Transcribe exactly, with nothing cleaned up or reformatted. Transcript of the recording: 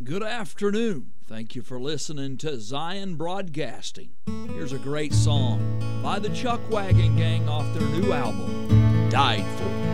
Good afternoon. Thank you for listening to Zion Broadcasting. Here's a great song by the Chuck Wagon Gang off their new album, Died For.